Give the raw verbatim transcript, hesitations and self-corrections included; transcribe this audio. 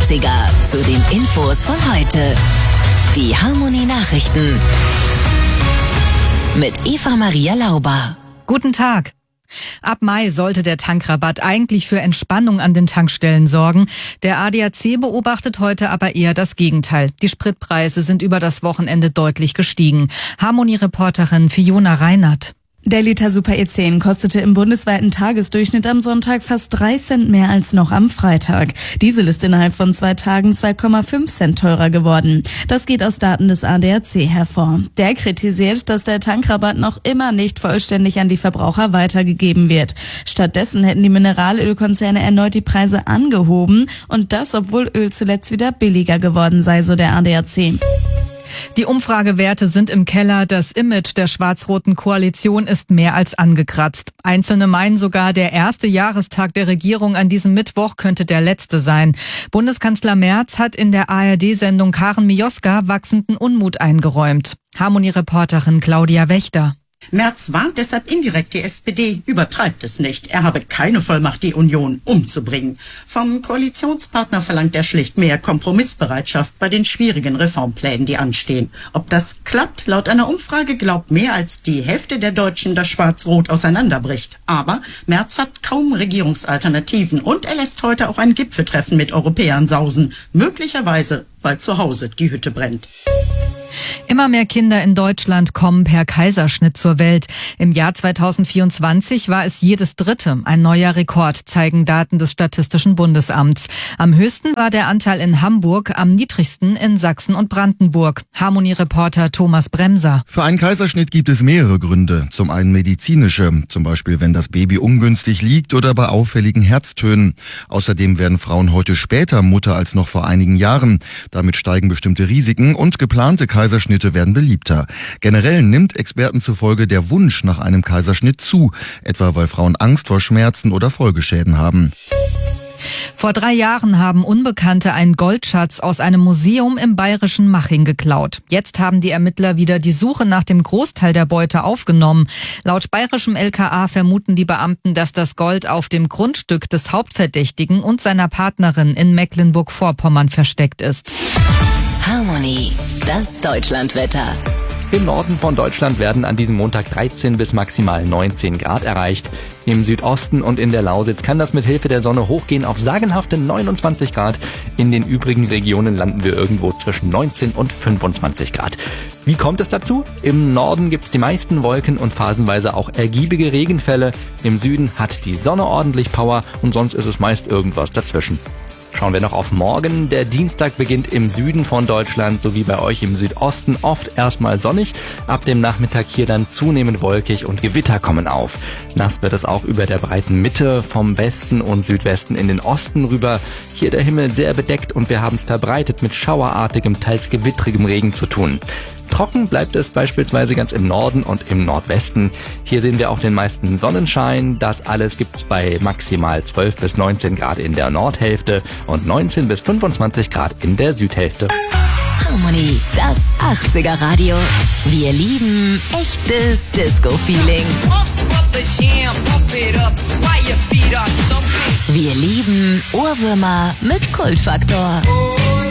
achtziger zu den Infos von heute. Die Harmonie Nachrichten mit Eva Maria Lauber. Guten Tag. Ab Mai sollte der Tankrabatt eigentlich für Entspannung an den Tankstellen sorgen. Der A D A C beobachtet heute aber eher das Gegenteil. Die Spritpreise sind über das Wochenende deutlich gestiegen. Harmonie-Reporterin Fiona Reinert. Der Liter Super E zehn kostete im bundesweiten Tagesdurchschnitt am Sonntag fast drei Cent mehr als noch am Freitag. Diesel ist innerhalb von zwei Tagen zwei Komma fünf Cent teurer geworden. Das geht aus Daten des A D A C hervor. Der kritisiert, dass der Tankrabatt noch immer nicht vollständig an die Verbraucher weitergegeben wird. Stattdessen hätten die Mineralölkonzerne erneut die Preise angehoben und das, obwohl Öl zuletzt wieder billiger geworden sei, so der A D A C. Die Umfragewerte sind im Keller. Das Image der schwarz-roten Koalition ist mehr als angekratzt. Einzelne meinen sogar, der erste Jahrestag der Regierung an diesem Mittwoch könnte der letzte sein. Bundeskanzler Merz hat in der A R D-Sendung Karen Mioska wachsenden Unmut eingeräumt. Harmonie-Reporterin Claudia Wächter. Merz warnt deshalb indirekt die S P D, übertreibt es nicht. Er habe keine Vollmacht, die Union umzubringen. Vom Koalitionspartner verlangt er schlicht mehr Kompromissbereitschaft bei den schwierigen Reformplänen, die anstehen. Ob das klappt? Laut einer Umfrage glaubt mehr als die Hälfte der Deutschen, dass Schwarz-Rot auseinanderbricht. Aber Merz hat kaum Regierungsalternativen und er lässt heute auch ein Gipfeltreffen mit Europäern sausen. Möglicherweise, weil zu Hause die Hütte brennt. Immer mehr Kinder in Deutschland kommen per Kaiserschnitt zur Welt. Im Jahr zweitausendvierundzwanzig war es jedes dritte. Ein neuer Rekord, zeigen Daten des Statistischen Bundesamts. Am höchsten war der Anteil in Hamburg, am niedrigsten in Sachsen und Brandenburg. Harmonie-Reporter Thomas Bremser. Für einen Kaiserschnitt gibt es mehrere Gründe. Zum einen medizinische, zum Beispiel wenn das Baby ungünstig liegt oder bei auffälligen Herztönen. Außerdem werden Frauen heute später Mutter als noch vor einigen Jahren. Damit steigen bestimmte Risiken und geplante Kaiserschnitte werden beliebter. Generell nimmt Experten zufolge der Wunsch nach einem Kaiserschnitt zu, etwa weil Frauen Angst vor Schmerzen oder Folgeschäden haben. Vor drei Jahren haben Unbekannte einen Goldschatz aus einem Museum im bayerischen Maching geklaut. Jetzt haben die Ermittler wieder die Suche nach dem Großteil der Beute aufgenommen. Laut bayerischem L K A vermuten die Beamten, dass das Gold auf dem Grundstück des Hauptverdächtigen und seiner Partnerin in Mecklenburg-Vorpommern versteckt ist. Harmonie, das Deutschlandwetter. Im Norden von Deutschland werden an diesem Montag dreizehn bis maximal neunzehn Grad erreicht. Im Südosten und in der Lausitz kann das mit Hilfe der Sonne hochgehen auf sagenhafte neunundzwanzig Grad. In den übrigen Regionen landen wir irgendwo zwischen neunzehn und fünfundzwanzig Grad. Wie kommt es dazu? Im Norden gibt's die meisten Wolken und phasenweise auch ergiebige Regenfälle. Im Süden hat die Sonne ordentlich Power und sonst ist es meist irgendwas dazwischen. Schauen wir noch auf morgen. Der Dienstag beginnt im Süden von Deutschland sowie bei euch im Südosten oft erstmal sonnig. Ab dem Nachmittag hier dann zunehmend wolkig und Gewitter kommen auf. Nass wird es auch über der breiten Mitte vom Westen und Südwesten in den Osten rüber. Hier der Himmel sehr bedeckt und wir haben es verbreitet mit schauerartigem, teils gewittrigem Regen zu tun. Trocken bleibt es beispielsweise ganz im Norden und im Nordwesten. Hier sehen wir auch den meisten Sonnenschein. Das alles gibt's bei maximal zwölf bis neunzehn Grad in der Nordhälfte und neunzehn bis fünfundzwanzig Grad in der Südhälfte. Harmonie, das achtziger Radio. Wir lieben echtes Disco-Feeling. Wir lieben Ohrwürmer mit Kultfaktor.